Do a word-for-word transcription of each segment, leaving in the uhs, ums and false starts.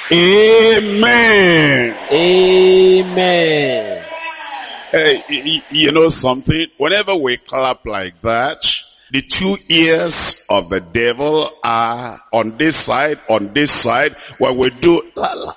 Amen. Amen. Hey, y- you know something? Whenever we clap like that, the two ears of the devil are on this side, on this side. When we do, la, la,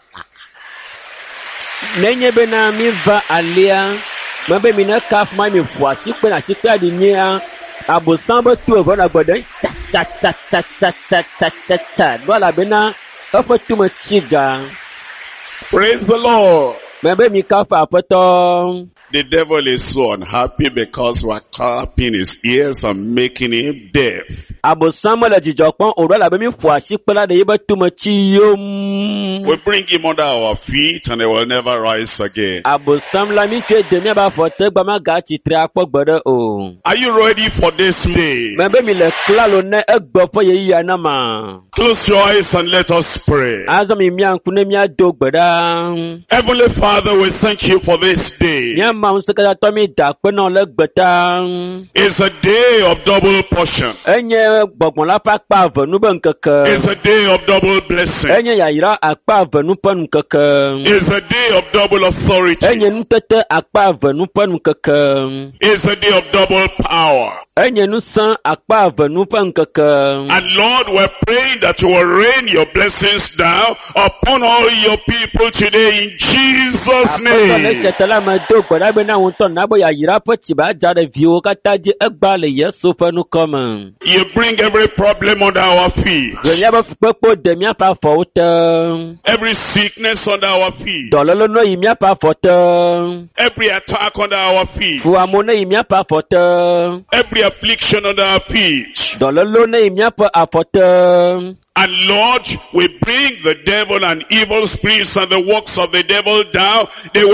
Nenye bena mi va alia. Mabe mi na kaf ma mi fwa si kwe na si kwe di nia. Abo sambo tu evo na gbode. Cha cha cha cha cha cha cha cha cha. Dwa la bena. Opo tu me chiga. praise the Lord. Mabe mi kaf apoto. The devil is so unhappy because we're clapping his ears and making him deaf. Abo sambo la jijokpon. Odwa la be mi fwa si kwe la de yebe tu me chiyom. We bring him under our feet and he will never rise again. Abo sam la mi kwe demi ba fote gba ma ga ti tre akpo gbode o. Are you ready for this day? Mabe mi le klalo ne egbo fo ye ya na ma. Close your eyes and let us pray. Azo mi mi anku ne mi ado gbeda. Heavenly Father, we thank you for this day. Nya ma unsekata to mi da pe na le gbeta. It's a day of double portion. Enye gbogbon la pa pa venu be nkeke. It's a day of double blessing. Enye ya ira akpa venu pe nkeke. It's a day of double authority. Enye ntete akpa venu pe nkeke. It's a day of double power. Enye nu san akpa venu pe nkeke. And Lord, we're praying that you will rain your blessings down upon all your people today in Jesus' Le name. setela ma do gbeda be na won ton na bo ya ira pe ti ba ja de vi o kata di egba le yeso fe nu come. You bring every problem under our feet. Nya ba pepo de mi apa fo te. Every sickness under our feet. Dololo no yi mi apa fo te. Every attack under our feet. Fu amone yi mi apa fo te. Every affliction under our feet. Dololo ne yi mi apa afote. And Lord, we bring the devil and evil spirits and the works of the devil down. They will